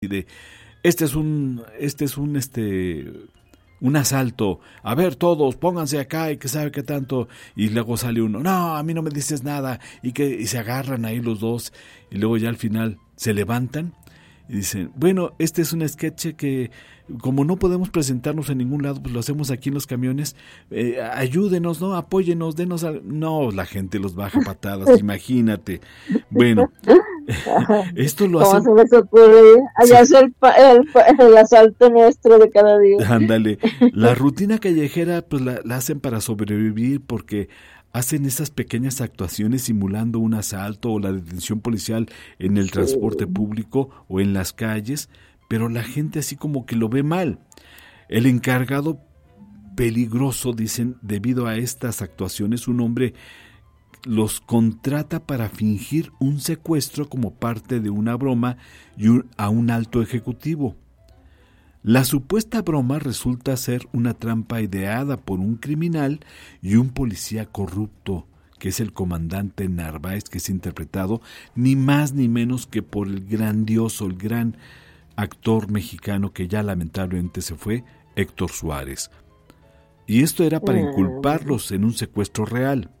de un asalto, a ver todos, pónganse acá y que sabe qué tanto, y luego sale uno, no, a mí no me dices nada, y se agarran ahí los dos, y luego ya al final se levantan y dicen, bueno, este es un sketch que como no podemos presentarnos en ningún lado, pues lo hacemos aquí en los camiones, ayúdenos, ¿no? Apóyenos, denos no, la gente los baja a patadas, imagínate. Bueno, esto lo hacen. ¿Cómo se les ocurre? Allá Sí. es el asalto nuestro de cada día. Ándale, la rutina callejera pues la hacen para sobrevivir porque hacen esas pequeñas actuaciones simulando un asalto o la detención policial en el transporte público o en las calles, pero la gente así como que lo ve mal. El encargado peligroso, dicen, debido a estas actuaciones, un hombre los contrata para fingir un secuestro como parte de una broma a un alto ejecutivo. La supuesta broma resulta ser una trampa ideada por un criminal y un policía corrupto, que es el comandante Narváez, que es interpretado ni más ni menos que por el gran actor mexicano que ya lamentablemente se fue, Héctor Suárez. Y esto era para inculparlos en un secuestro real.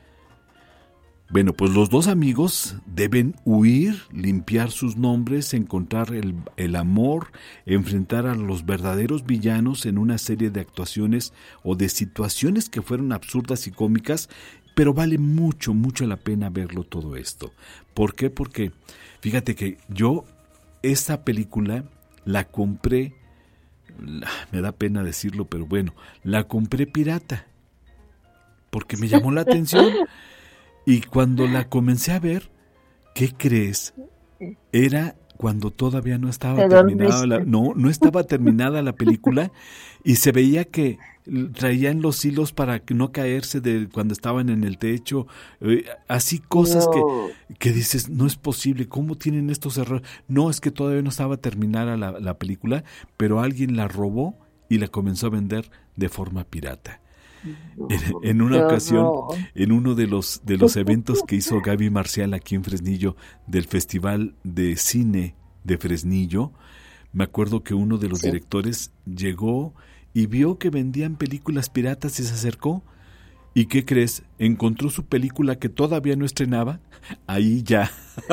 Bueno, pues los dos amigos deben huir, limpiar sus nombres, encontrar el amor, enfrentar a los verdaderos villanos en una serie de actuaciones o de situaciones que fueron absurdas y cómicas, pero vale mucho, mucho la pena verlo todo esto. ¿Por qué? Porque fíjate que yo esta película la compré, me da pena decirlo, pero bueno, la compré pirata, porque me llamó la atención. Y cuando la comencé a ver, ¿qué crees? Era cuando todavía no estaba terminada no estaba terminada la película y se veía que traían los hilos para no caerse de cuando estaban en el techo, así cosas que dices, no es posible, ¿cómo tienen estos errores? No, es que todavía no estaba terminada la película, pero alguien la robó y la comenzó a vender de forma pirata. En una ocasión, en uno de los eventos que hizo Gaby Marcial aquí en Fresnillo, del Festival de Cine de Fresnillo, me acuerdo que uno de los directores llegó y vio que vendían películas piratas y se acercó. ¿Y qué crees? Encontró su película que todavía no estrenaba, ahí ya.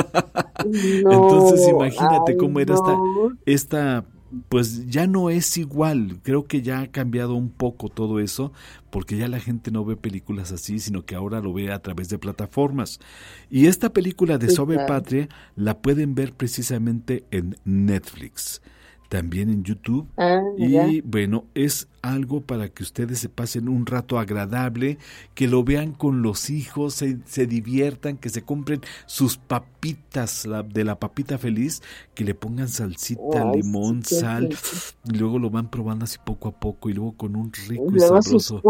Entonces imagínate cómo era esta pues ya no es igual, creo que ya ha cambiado un poco todo eso, porque ya la gente no ve películas así, sino que ahora lo ve a través de plataformas. Y esta película de Sobe Patria la pueden ver precisamente en Netflix, también en YouTube, y bueno, es algo para que ustedes se pasen un rato agradable, que lo vean con los hijos, se diviertan, que se compren sus papitas de la papita feliz, que le pongan salsita, limón, sal, y luego lo van probando así poco a poco, y luego con un rico y sabroso.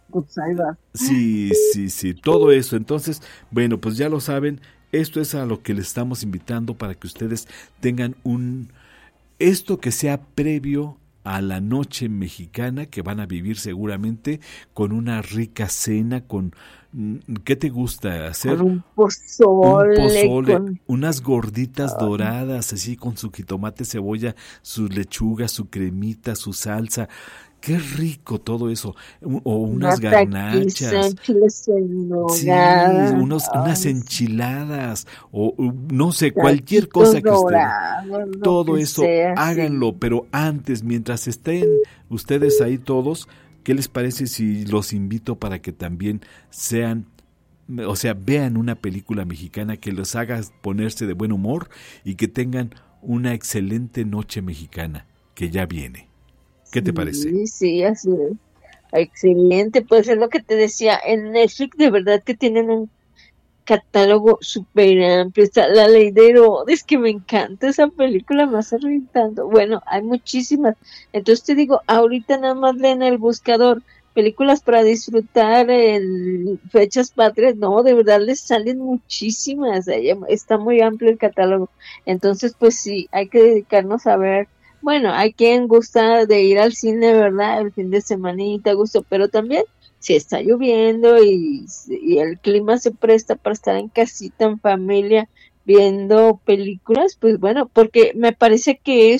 Sí, todo eso. Entonces, bueno, pues ya lo saben, esto es a lo que les estamos invitando para que ustedes tengan esto que sea previo a la noche mexicana que van a vivir seguramente con una rica cena, con ¿qué te gusta hacer? Con un pozole, unas gorditas doradas así con su jitomate, cebolla, su lechuga, su cremita, su salsa. Qué rico todo eso, o unas garnachas, unas enchiladas, o no sé, cualquier cosa que ustedes, todo eso, háganlo, pero antes, mientras estén ustedes ahí todos, ¿qué les parece si los invito para que también vean una película mexicana que los haga ponerse de buen humor y que tengan una excelente noche mexicana que ya viene? ¿Qué te parece? Sí, así es. Excelente, pues es lo que te decía, en Netflix de verdad que tienen un catálogo súper amplio. Está La Ley de Herodes, que me encanta esa película, me hace reír tanto. Bueno, hay muchísimas. Entonces te digo, ahorita nada más leen el buscador películas para disfrutar en fechas patrias, no, de verdad les salen muchísimas, está muy amplio el catálogo. Entonces pues sí, hay que dedicarnos a ver. Bueno, hay quien gusta de ir al cine, ¿verdad? El fin de semanita, gusto, pero también si está lloviendo y el clima se presta para estar en casita, en familia, viendo películas, pues bueno, porque me parece que